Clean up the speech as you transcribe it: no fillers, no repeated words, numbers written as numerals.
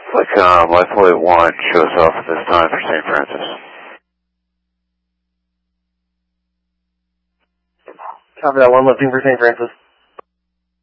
Life Flight 1 shows off at this time for St. Francis. Copy that, 1 lifting for St. Francis.